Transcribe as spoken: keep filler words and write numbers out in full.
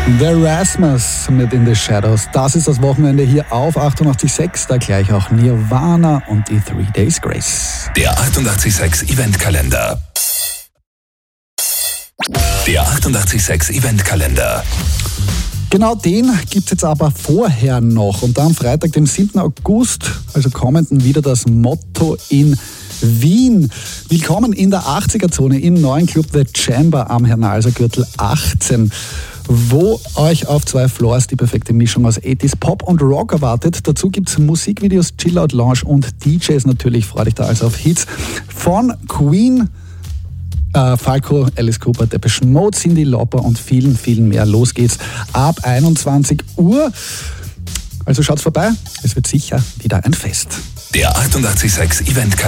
The Rasmus mit In the Shadows. Das ist das Wochenende hier auf achtundachtzig Komma sechs. Da gleich auch Nirvana und die Three Days Grace. Der achtundachtzig Komma sechs Eventkalender. Der achtundachtzig Komma sechs Eventkalender. Genau den gibt es jetzt aber vorher noch. Und da am Freitag, dem siebten August, also kommenden, wieder das Motto in Wien. Willkommen in der achtziger-Zone im neuen Club The Chamber am Hernalser-Gürtel achtzehn, wo euch auf zwei Floors die perfekte Mischung aus achtziger Pop und Rock erwartet. Dazu gibt es Musikvideos, Chillout Lounge und D Js natürlich. Freu dich da also auf Hits von Queen, äh, Falco, Alice Cooper, Depeche Mode, Cyndi Lauper und vielen, vielen mehr. Los geht's ab einundzwanzig Uhr. Also schaut's vorbei, es wird sicher wieder ein Fest. Der achtundachtzig Komma sechs Eventkalender.